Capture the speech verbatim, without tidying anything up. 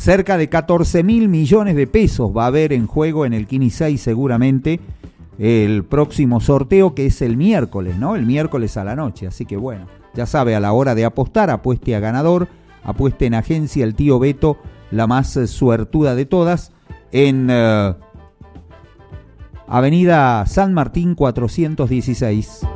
Cerca de catorce mil millones de pesos va a haber en juego en el Kini seis seguramente el próximo sorteo, que es el miércoles, ¿no? El miércoles a la noche. Así que bueno, ya sabe, a la hora de apostar, apueste a ganador, apueste en Agencia El Tío Beto, la más suertuda de todas, en uh, Avenida San Martín cuatrocientos dieciséis.